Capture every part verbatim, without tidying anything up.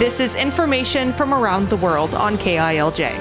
This is information from around the world on K I L J.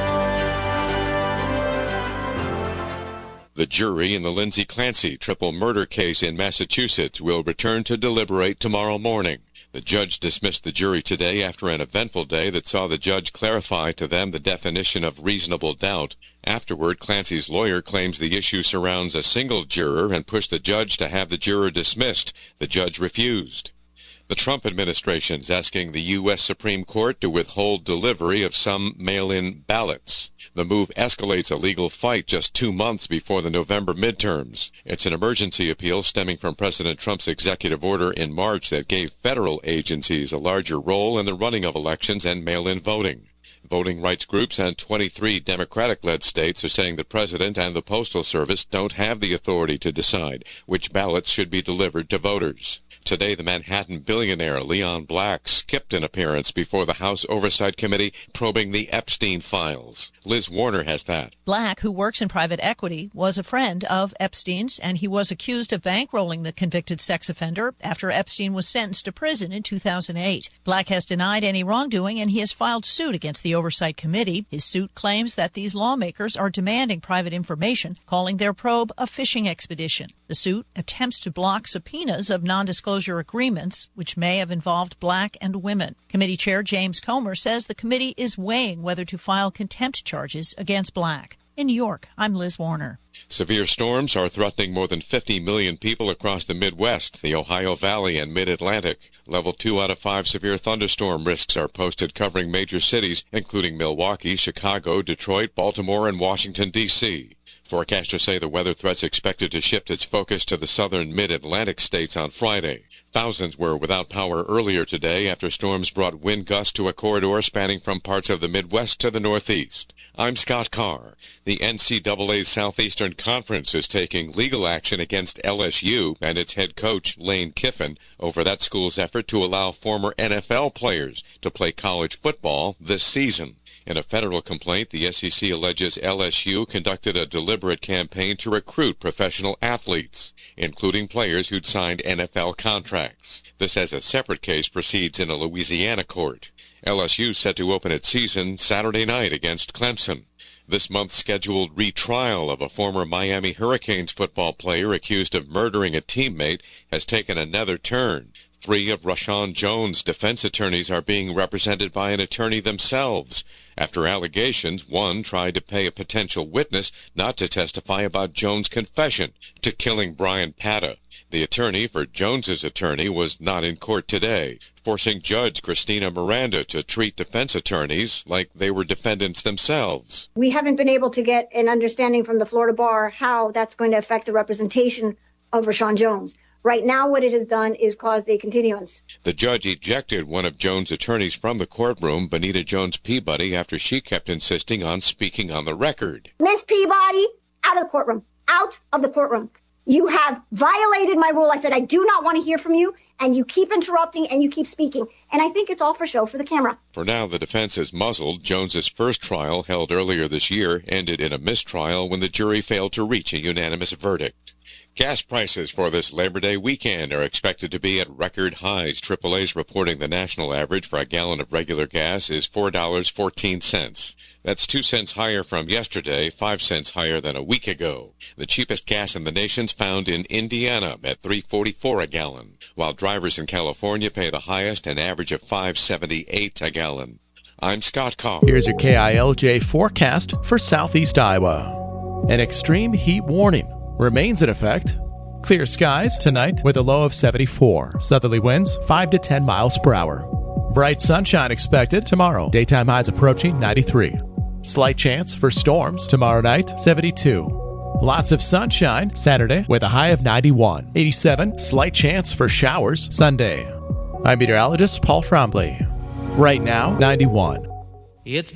The jury in the Lindsay Clancy triple murder case in Massachusetts will return to deliberate tomorrow morning. The judge dismissed the jury today after an eventful day that saw the judge clarify to them the definition of reasonable doubt. Afterward, Clancy's lawyer claims the issue surrounds a single juror and pushed the judge to have the juror dismissed. The judge refused. The Trump administration's asking the U S Supreme Court to withhold delivery of some mail-in ballots. The move escalates a legal fight just two months before the November midterms. It's an emergency appeal stemming from President Trump's executive order in March that gave federal agencies a larger role in the running of elections and mail-in voting. Voting rights groups and twenty-three Democratic-led states are saying the President and the Postal Service don't have the authority to decide which ballots should be delivered to voters. Today, the Manhattan billionaire Leon Black skipped an appearance before the House Oversight Committee probing the Epstein files. Liz Warner has that. Black, who works in private equity, was a friend of Epstein's, and he was accused of bankrolling the convicted sex offender after Epstein was sentenced to prison in two thousand eight. Black has denied any wrongdoing, and he has filed suit against the Oversight Committee. His suit claims that these lawmakers are demanding private information, calling their probe a fishing expedition. The suit attempts to block subpoenas of non-disclosure agreements, which may have involved Black and women. Committee Chair James Comer says the committee is weighing whether to file contempt charges against Black. In New York, I'm Liz Warner. Severe storms are threatening more than fifty million people across the Midwest, the Ohio Valley, and Mid-Atlantic. Level two out of five severe thunderstorm risks are posted covering major cities, including Milwaukee, Chicago, Detroit, Baltimore, and Washington, D C Forecasters say the weather threat's expected to shift its focus to the southern Mid-Atlantic states on Friday. Thousands were without power earlier today after storms brought wind gusts to a corridor spanning from parts of the Midwest to the Northeast. I'm Scott Carr. The N C double A Southeastern Conference is taking legal action against L S U and its head coach, Lane Kiffin, over that school's effort to allow former N F L players to play college football this season. In a federal complaint, the S E C alleges L S U conducted a deliberate campaign to recruit professional athletes, including players who'd signed N F L contracts. This as a separate case proceeds in a Louisiana court. L S U set to open its season Saturday night against Clemson. This month's scheduled retrial of a former Miami Hurricanes football player accused of murdering a teammate has taken another turn. Three of Rashawn Jones' defense attorneys are being represented by an attorney themselves. After allegations, one tried to pay a potential witness not to testify about Jones' confession to killing Brian Patta. The attorney for Jones's attorney was not in court today, forcing Judge Christina Miranda to treat defense attorneys like they were defendants themselves. We haven't been able to get an understanding from the Florida Bar how that's going to affect the representation of Rashawn Jones. Right now, what it has done is caused a continuance. The judge ejected one of Jones' attorneys from the courtroom, Benita Jones-Peabody, after she kept insisting on speaking on the record. Miss Peabody, out of the courtroom. Out of the courtroom. You have violated my rule. I said I do not want to hear from you, and you keep interrupting and you keep speaking. And I think it's all for show for the camera. For now, the defense is muzzled. Jones's first trial, held earlier this year, ended in a mistrial when the jury failed to reach a unanimous verdict. Gas prices for this Labor Day weekend are expected to be at record highs. triple A's reporting the national average for a gallon of regular gas is four dollars and fourteen cents. That's two cents higher from yesterday, five cents higher than a week ago. The cheapest gas in the nation's found in Indiana at three dollars and forty-four cents a gallon, while drivers in California pay the highest, an average of five dollars and seventy-eight cents a gallon. I'm Scott Carr. Here's your K I L J forecast for southeast Iowa. An extreme heat warning remains in effect. Clear skies tonight with a low of seventy-four. Southerly winds five to ten miles per hour. Bright sunshine expected tomorrow. Daytime highs approaching ninety-three. Slight chance for storms tomorrow night, seventy-two. Lots of sunshine Saturday with a high of ninety-one. eighty-seven. Slight chance for showers Sunday. I'm meteorologist Paul Trombley. Right now, ninety-one. It's